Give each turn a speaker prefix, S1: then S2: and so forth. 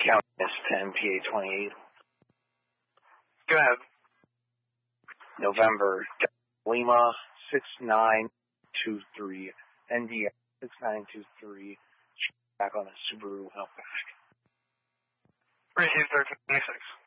S1: County S10 PA28.
S2: Go ahead.
S1: November Lima 6923. NDX 6923. Back on a Subaru Outback.
S2: 38326.